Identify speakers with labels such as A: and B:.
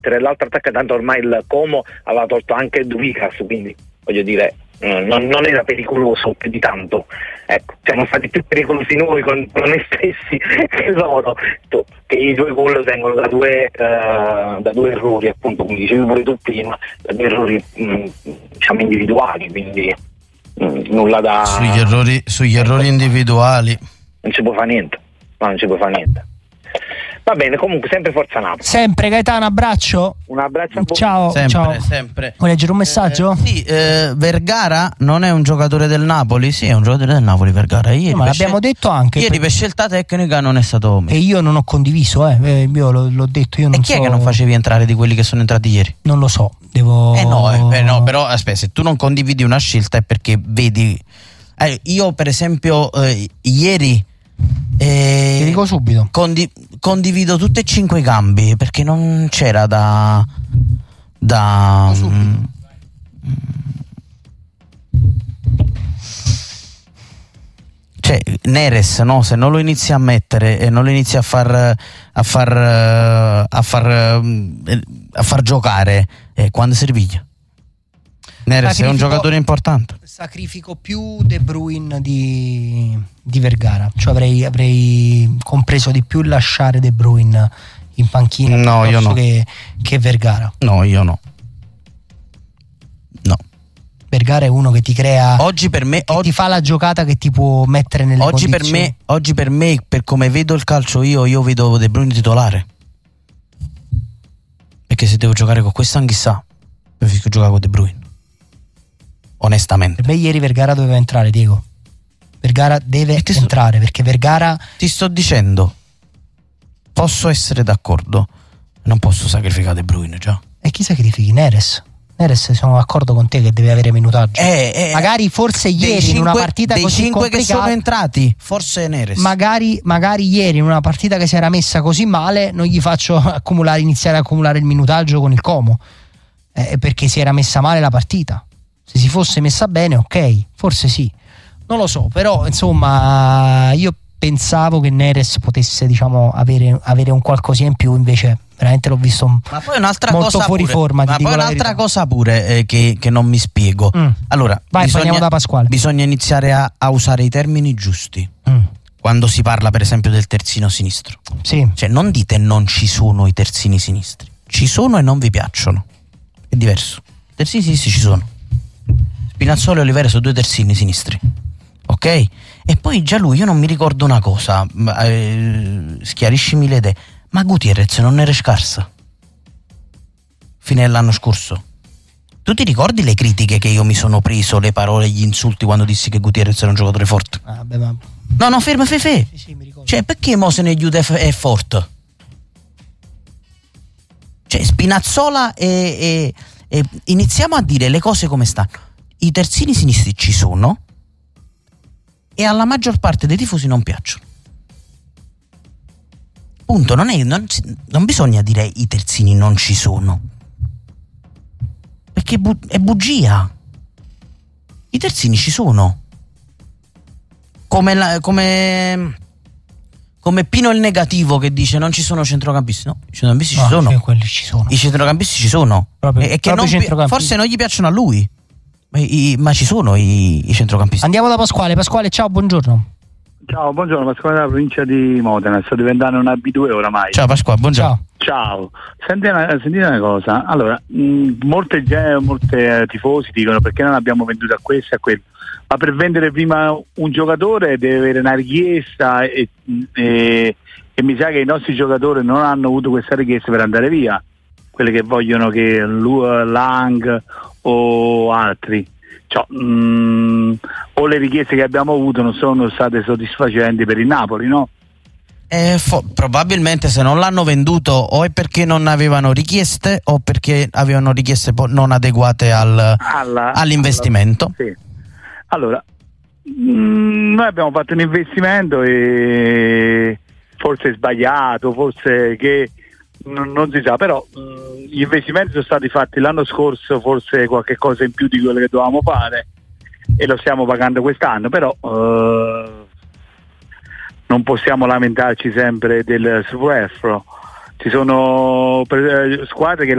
A: mettere l'altro attaccante, tanto ormai il Como aveva tolto anche Duicas, quindi voglio dire non era pericoloso più di tanto, ecco, siamo stati più pericolosi noi con noi stessi che loro, che i 2 gol vengono da due errori, appunto, come dicevi pure tu prima, da 2 errori diciamo individuali, quindi nulla da...
B: Sugli errori individuali
A: non ci può fare niente, non ci può fare niente. Va bene, comunque sempre forza Napoli.
C: Sempre Gaetano, abbraccio.
A: Un abbraccio a voi.
C: Ciao.
B: Sempre.
C: Vuoi leggere un messaggio?
B: Sì, Vergara non è un giocatore del Napoli? Sì, è un giocatore del Napoli Vergara. Ieri
C: ma l'abbiamo detto anche.
B: Ieri per scelta tecnica non è stato messo.
C: E io non ho condiviso, io l'ho detto, io non so.
B: E chi è che non facevi entrare di quelli che sono entrati ieri?
C: Non lo so, devo...
B: no, però aspetta, se tu non condividi una scelta è perché vedi... io per esempio ieri...
C: Ti dico subito.
B: Condivido tutte e 5 i cambi perché non c'era da cioè Neres, no, se non lo inizi a mettere e non lo inizi a far giocare, quando serviglia? Neres è un giocatore importante.
C: Sacrifico più De Bruyne di Vergara, cioè avrei compreso di più lasciare De Bruyne in panchina che Vergara.
B: No, io no.
C: Vergara è uno che ti crea,
B: oggi per me,
C: ti fa la giocata che ti può mettere nelle condizioni.
B: Oggi per me, per come vedo il calcio io vedo De Bruyne titolare, perché se devo giocare con questo anch'issa preferisco giocare con De Bruyne, onestamente.
C: Per me ieri Vergara doveva entrare, Diego. Vergara deve entrare, perché Vergara...
B: Ti sto dicendo, posso essere d'accordo, non posso sacrificare De Bruyne già.
C: E chi sacrifichi? Neres, sono d'accordo con te che deve avere minutaggio. Magari forse ieri in una partita così complicata,
B: che sono entrati, forse Neres.
C: Magari ieri in una partita che si era messa così male non gli faccio iniziare a accumulare il minutaggio con il Como, perché si era messa male la partita. Se si fosse messa bene, ok, forse sì, non lo so, però insomma io pensavo che Neres potesse, diciamo, avere un qualcosina in più, invece veramente l'ho visto molto fuori forma.
B: Ma poi un'altra cosa pure che non mi spiego. Allora,
C: parliamo da Pasquale.
B: Bisogna iniziare a usare i termini giusti quando si parla per esempio del terzino sinistro.
C: Sì.
B: Cioè non dite non ci sono i terzini sinistri, ci sono e non vi piacciono, è diverso. I terzini sinistri ci sono. Spinazzola e Olivera sono 2 terzini sinistri, ok? E poi già lui, io non mi ricordo una cosa, schiariscimi le idee, ma Gutierrez non era scarsa fine dell'anno scorso? Tu ti ricordi le critiche che io mi sono preso, le parole, gli insulti quando dissi che Gutierrez era un giocatore forte? No, ferma Fefe.
C: Sì, mi ricordo.
B: Cioè, perché mo se ne chiude è forte? Cioè, Spinazzola e iniziamo a dire le cose come stanno. I terzini sinistri ci sono e alla maggior parte dei tifosi non piacciono. Punto. Non bisogna dire i terzini non ci sono, perché è bugia. I terzini ci sono. Come Pino il negativo che dice non ci sono centrocampisti. No, i centrocampisti ci sono.
C: Quelli ci sono.
B: I centrocampisti ci sono. Forse non gli piacciono a lui, ma ci sono i centrocampisti.
C: Andiamo da Pasquale. Pasquale, ciao, buongiorno.
D: Ciao, buongiorno, Pasquale della provincia di Modena, sto diventando una B2 oramai.
B: Ciao Pasquale, buongiorno.
D: Ciao. Sentite una cosa, allora, molte tifosi dicono perché non abbiamo venduto a questo e a quello, ma per vendere prima un giocatore deve avere una richiesta e mi sa che i nostri giocatori non hanno avuto questa richiesta per andare via, quelle che vogliono che Lang o altri. Cioè, o le richieste che abbiamo avuto non sono state soddisfacenti per il Napoli, no?
B: Probabilmente se non l'hanno venduto o è perché non avevano richieste o perché avevano richieste non adeguate all'investimento.
D: Sì. Allora, noi abbiamo fatto un investimento e forse è sbagliato, forse che non si sa, però gli investimenti sono stati fatti l'anno scorso, forse qualche cosa in più di quello che dovevamo fare e lo stiamo pagando quest'anno, però non possiamo lamentarci sempre del superfluo. ci sono squadre che